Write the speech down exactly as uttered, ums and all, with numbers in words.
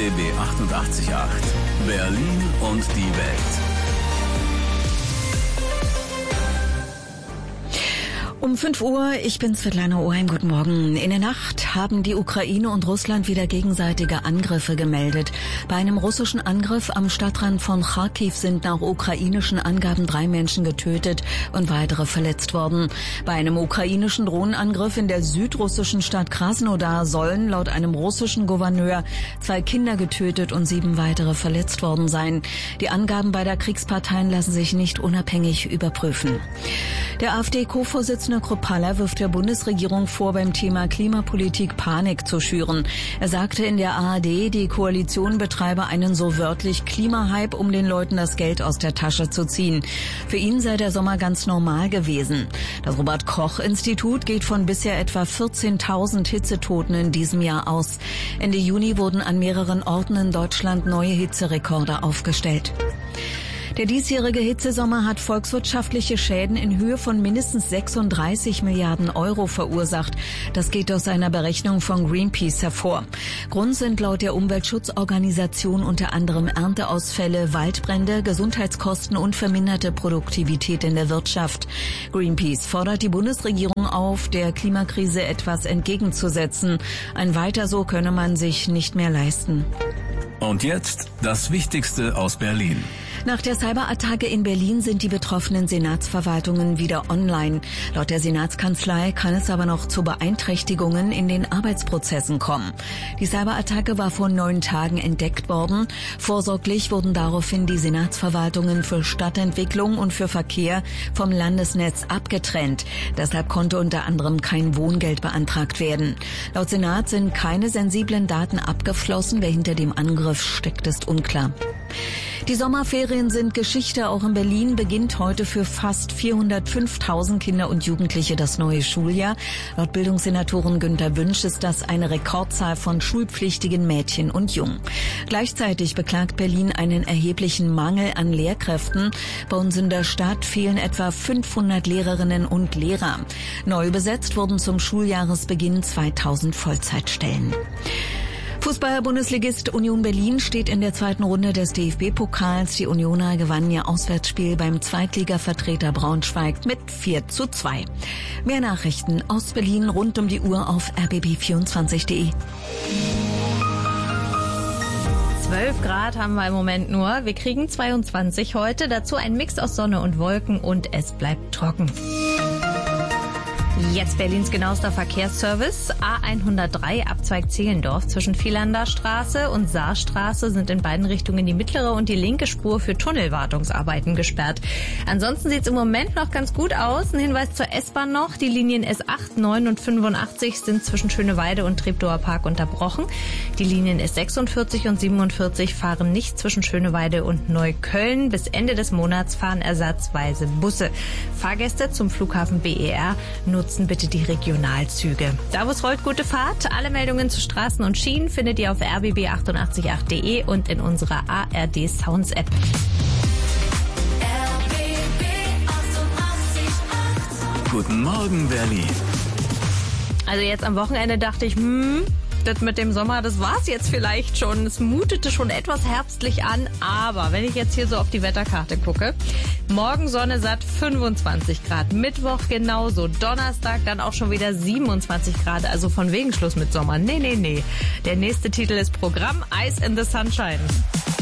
B B achtundachtzig Komma acht. Berlin und die Welt. Um fünf Uhr, ich bin Svetlana Oheim, guten Morgen. In der Nacht haben die Ukraine und Russland wieder gegenseitige Angriffe gemeldet. Bei einem russischen Angriff am Stadtrand von Charkiw sind nach ukrainischen Angaben drei Menschen getötet und weitere verletzt worden. Bei einem ukrainischen Drohnenangriff in der südrussischen Stadt Krasnodar sollen laut einem russischen Gouverneur zwei Kinder getötet und sieben weitere verletzt worden sein. Die Angaben beider Kriegsparteien lassen sich nicht unabhängig überprüfen. Der AfD-Co-Vorsitzende Kruppalla wirft der Bundesregierung vor, beim Thema Klimapolitik Panik zu schüren. Er sagte in der A R D, die Koalition betreibe einen so wörtlich Klimahype, um den Leuten das Geld aus der Tasche zu ziehen. Für ihn sei der Sommer ganz normal gewesen. Das Robert-Koch-Institut geht von bisher etwa vierzehntausend Hitzetoten in diesem Jahr aus. Ende Juni wurden an mehreren Orten in Deutschland neue Hitzerekorde aufgestellt. Der diesjährige Hitzesommer hat volkswirtschaftliche Schäden in Höhe von mindestens sechsunddreißig Milliarden Euro verursacht. Das geht aus einer Berechnung von Greenpeace hervor. Grund sind laut der Umweltschutzorganisation unter anderem Ernteausfälle, Waldbrände, Gesundheitskosten und verminderte Produktivität in der Wirtschaft. Greenpeace fordert die Bundesregierung auf, der Klimakrise etwas entgegenzusetzen. Ein Weiter so könne man sich nicht mehr leisten. Und jetzt das Wichtigste aus Berlin. Nach der Cyberattacke in Berlin sind die betroffenen Senatsverwaltungen wieder online. Laut der Senatskanzlei kann es aber noch zu Beeinträchtigungen in den Arbeitsprozessen kommen. Die Cyberattacke war vor neun Tagen entdeckt worden. Vorsorglich wurden daraufhin die Senatsverwaltungen für Stadtentwicklung und für Verkehr vom Landesnetz abgetrennt. Deshalb konnte unter anderem kein Wohngeld beantragt werden. Laut Senat sind keine sensiblen Daten abgeflossen. Wer hinter dem Angriff steckt, ist unklar. Die Sommerferien sind Geschichte. Auch in Berlin beginnt heute für fast vierhundertfünftausend Kinder und Jugendliche das neue Schuljahr. Laut Bildungssenatorin Günter Wünsch ist das eine Rekordzahl von schulpflichtigen Mädchen und Jungen. Gleichzeitig beklagt Berlin einen erheblichen Mangel an Lehrkräften. Bei uns in der Stadt fehlen etwa fünfhundert Lehrerinnen und Lehrer. Neu besetzt wurden zum Schuljahresbeginn zweitausend Vollzeitstellen. Fußball-Bundesligist Union Berlin steht in der zweiten Runde des D F B-Pokals. Die Unioner gewannen ihr Auswärtsspiel beim Zweitligavertreter Braunschweig mit vier zu zwei. Mehr Nachrichten aus Berlin rund um die Uhr auf r b b vierundzwanzig punkt d e. zwölf Grad haben wir im Moment nur. Wir kriegen zweiundzwanzig heute. Dazu ein Mix aus Sonne und Wolken und es bleibt trocken. Jetzt Berlins genauester Verkehrsservice. A hundertdrei Abzweig Zehlendorf zwischen Vielander Straße und Saarstraße sind in beiden Richtungen die mittlere und die linke Spur für Tunnelwartungsarbeiten gesperrt. Ansonsten sieht es im Moment noch ganz gut aus. Ein Hinweis zur S-Bahn noch. Die Linien S acht, neun und fünfundachtzig sind zwischen Schöneweide und Treptower Park unterbrochen. Die Linien S sechsundvierzig und siebenundvierzig fahren nicht zwischen Schöneweide und Neukölln. Bis Ende des Monats fahren ersatzweise Busse. Fahrgäste zum Flughafen B E R nutzen bitte die Regionalzüge. Servus rollt, gute Fahrt. Alle Meldungen zu Straßen und Schienen findet ihr auf r b b achtundachtzig Komma acht punkt d e und in unserer A R D Sounds App. Guten Morgen, Berlin. Also jetzt am Wochenende dachte ich, hm, das mit dem Sommer, das war's jetzt vielleicht schon. Es mutete schon etwas herbstlich an, aber wenn ich jetzt hier so auf die Wetterkarte gucke, morgen Sonne satt fünfundzwanzig Grad, Mittwoch genauso, Donnerstag dann auch schon wieder siebenundzwanzig Grad, also von wegen Schluss mit Sommer. Nee, nee, nee. Der nächste Titel ist Programm Ice in the Sunshine.